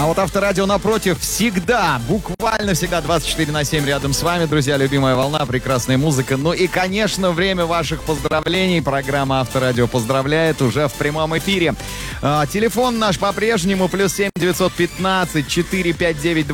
А вот Авторадио напротив всегда, буквально всегда 24/7 рядом с вами, друзья. Любимая волна, прекрасная музыка. Ну и, конечно, время ваших поздравлений. Программа Авторадио поздравляет уже в прямом эфире. Телефон наш по-прежнему +7 915 459